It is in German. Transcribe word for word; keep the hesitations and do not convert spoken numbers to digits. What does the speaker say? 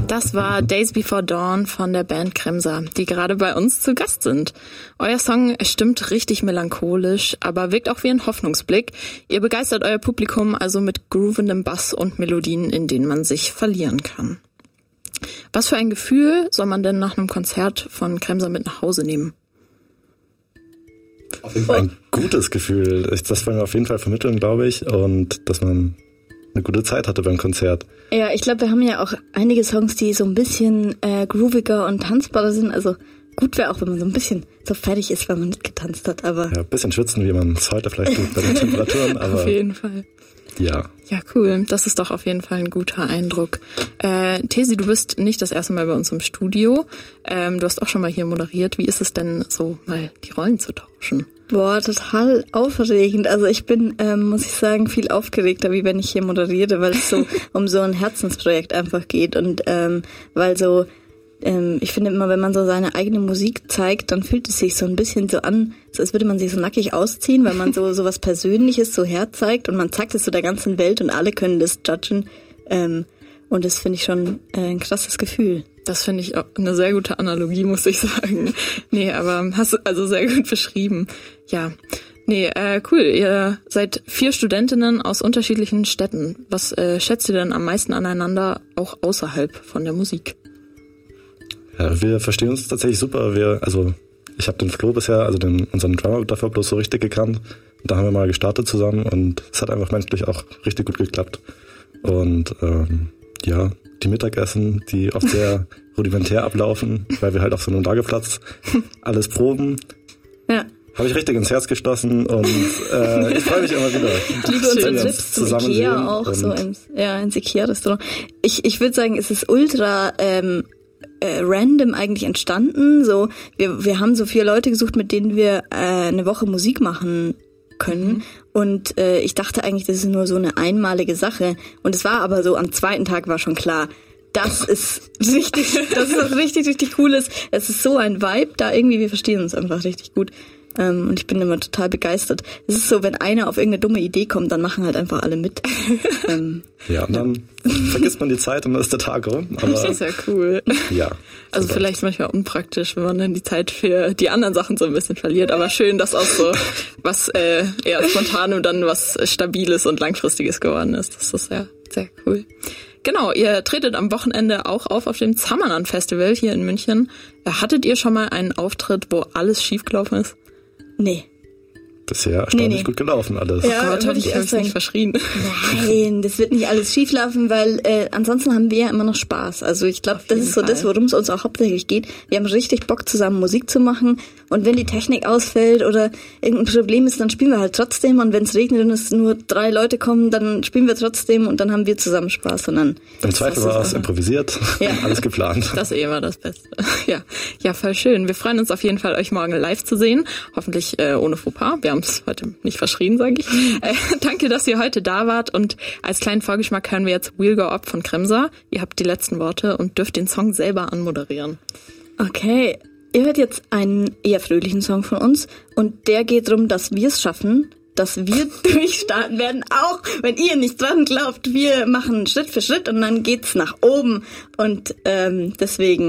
Das war Days Before Dawn von der Band Kremsa, die gerade bei uns zu Gast sind. Euer Song stimmt richtig melancholisch, aber wirkt auch wie ein Hoffnungsblick. Ihr begeistert euer Publikum also mit groovendem Bass und Melodien, in denen man sich verlieren kann. Was für ein Gefühl soll man denn nach einem Konzert von Kremsa mit nach Hause nehmen? Auf jeden Fall ein gutes Gefühl. Das wollen wir auf jeden Fall vermitteln, glaube ich. Und dass man eine gute Zeit hatte beim Konzert. Ja, ich glaube, wir haben ja auch einige Songs, die so ein bisschen äh, grooviger und tanzbarer sind. Also gut wäre auch, wenn man so ein bisschen so fertig ist, weil man nicht getanzt hat. Aber ja, ein bisschen schwitzen, wie man es heute vielleicht tut bei den Temperaturen. Aber auf jeden Fall. Ja. Ja, cool. Das ist doch auf jeden Fall ein guter Eindruck. Äh, Tesi, du bist nicht das erste Mal bei uns im Studio. Ähm, du hast auch schon mal hier moderiert. Wie ist es denn so, mal die Rollen zu tauschen? Boah, total aufregend. Also ich bin, ähm, muss ich sagen, viel aufgeregter, wie wenn ich hier moderiere, weil es so um so ein Herzensprojekt einfach geht. Und ähm, weil so, ähm, ich finde immer, wenn man so seine eigene Musik zeigt, dann fühlt es sich so ein bisschen so an, so als würde man sich so nackig ausziehen, weil man so so was Persönliches so herzeigt und man zeigt es so der ganzen Welt und alle können das judgen. Ähm, und das finde ich schon äh, ein krasses Gefühl. Das finde ich auch eine sehr gute Analogie, muss ich sagen. Nee, aber hast du also sehr gut beschrieben. Ja, nee, äh, cool. Ihr seid vier Studentinnen aus unterschiedlichen Städten. Was äh, schätzt ihr denn am meisten aneinander, auch außerhalb von der Musik? Ja, wir verstehen uns tatsächlich super. Wir, also ich habe den Flo bisher, also den, unseren Drummer dafür bloß so richtig gekannt. Und da haben wir mal gestartet zusammen und es hat einfach menschlich auch richtig gut geklappt. Und ähm, ja, die Mittagessen, die oft sehr rudimentär ablaufen, weil wir halt auf so einem Lageplatz alles proben. Ja. Habe ich richtig ins Herz geschlossen und äh, ich freue mich immer wieder. Ich liebe unsere Trips zu Ikea auch, so ins, ja, ins Ikea-Restaurant. Ich, ich würde sagen, es ist ultra ähm, äh, random eigentlich entstanden. So, wir, wir haben so vier Leute gesucht, mit denen wir äh, eine Woche Musik machen können. Mhm. Und äh, ich dachte eigentlich, das ist nur so eine einmalige Sache. Und es war aber so, am zweiten Tag war schon klar, das ist richtig, das ist was richtig, richtig Cooles. Es ist so ein Vibe da irgendwie, wir verstehen uns einfach richtig gut. Ähm, und ich bin immer total begeistert. Es ist so, wenn einer auf irgendeine dumme Idee kommt, dann machen halt einfach alle mit. ähm, ja, und dann vergisst man die Zeit und dann ist der Tag rum. Aber das ist ja cool. Ja. Also vielleicht manchmal unpraktisch, wenn man dann die Zeit für die anderen Sachen so ein bisschen verliert. Aber schön, dass auch so was äh, eher spontan und dann was Stabiles und Langfristiges geworden ist. Das ist ja sehr cool. Genau, ihr tretet am Wochenende auch auf auf dem Zamanan Festival hier in München. Hattet ihr schon mal einen Auftritt, wo alles schiefgelaufen ist? Nee. Bisher erstaunlich nee, nee. gut gelaufen alles. Ja, oh Gott, hoffentlich habe ich nicht verschrien. Nein, das wird nicht alles schief laufen, weil äh, ansonsten haben wir ja immer noch Spaß. Also ich glaube, das ist so Fall. Das, worum es uns auch hauptsächlich geht. Wir haben richtig Bock, zusammen Musik zu machen. Und wenn die Technik ausfällt oder irgendein Problem ist, dann spielen wir halt trotzdem. Und wenn es regnet und es nur drei Leute kommen, dann spielen wir trotzdem und dann haben wir zusammen Spaß. Und dann Im Zweifel war es improvisiert, ja. Alles geplant. Das eh war das Beste. Ja, ja, voll schön. Wir freuen uns auf jeden Fall, euch morgen live zu sehen. Hoffentlich äh, ohne Fauxpas. Wir haben es heute nicht verschrien, sage ich. Äh, danke, dass ihr heute da wart. Und als kleinen Vorgeschmack hören wir jetzt We'll Go Up von Kremsa. Ihr habt die letzten Worte und dürft den Song selber anmoderieren. Okay. Ihr hört jetzt einen eher fröhlichen Song von uns und der geht darum, dass wir es schaffen, dass wir durchstarten werden, auch wenn ihr nicht dran glaubt. Wir machen Schritt für Schritt und dann geht's nach oben und ähm, deswegen